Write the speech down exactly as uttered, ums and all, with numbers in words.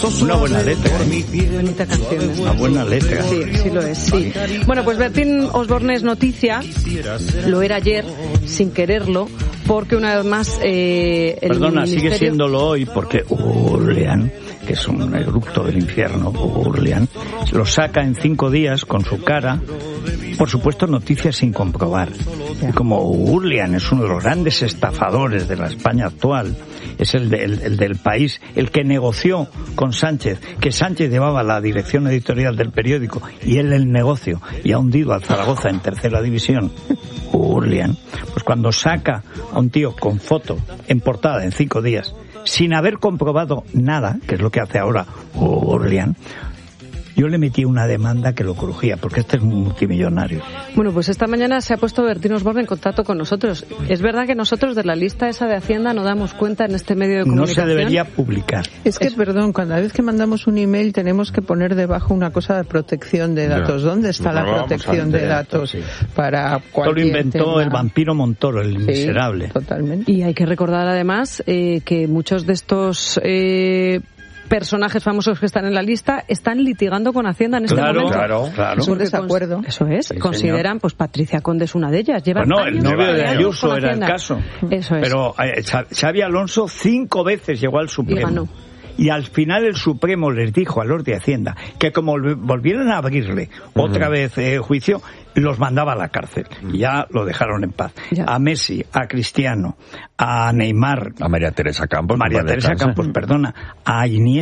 Una buena letra. Bonita canción. Una buena letra. Sí, sí lo es, sí. Bueno, pues Bertín Osborne es noticia, lo era ayer, sin quererlo, porque una vez más eh, el Perdona, ministerio... sigue siéndolo hoy porque Urlian, que es un erupto del infierno, Urlian, lo saca en cinco días con su cara, por supuesto noticias sin comprobar. Y como Urlian es uno de los grandes estafadores de la España actual, es el, de, el, el del país, el que negoció con Sánchez, que Sánchez llevaba la dirección editorial del periódico y él el negocio, y ha hundido al Zaragoza en tercera división, Urlian, pues cuando saca a un tío con foto en portada en cinco días, sin haber comprobado nada, que es lo que hace ahora Urlian, yo le metí una demanda que lo crujía, porque este es un multimillonario. Bueno, pues esta mañana se ha puesto Bertín Osborne en contacto con nosotros. Es verdad que nosotros de la lista esa de Hacienda no damos cuenta en este medio de comunicación. No se debería publicar. Es que, perdón, cada vez que mandamos un email tenemos que poner debajo una cosa de protección de datos. ¿Dónde está la protección de datos sí. para cualquier Esto lo inventó tema? el vampiro Montoro, el Sí, miserable. Totalmente. Y hay que recordar además eh, que muchos de estos... Eh, personajes famosos que están en la lista están litigando con Hacienda en este claro, momento. Claro, claro, Es un desacuerdo. Eso es, sí, consideran, pues Patricia Conde es una de ellas. Lleva Bueno, años el novio de años Ayuso con era el Hacienda. caso. Eso es. Pero eh, Xavi Alonso cinco veces llegó al Supremo. Y ganó. Y al final el Supremo les dijo a los de Hacienda que como volvieran a abrirle uh-huh. otra vez eh, juicio, los mandaba a la cárcel. Y ya lo dejaron en paz. Ya. A Messi, a Cristiano, a Neymar, a María Teresa Campos. María Teresa Campos, perdona, a Iniesta.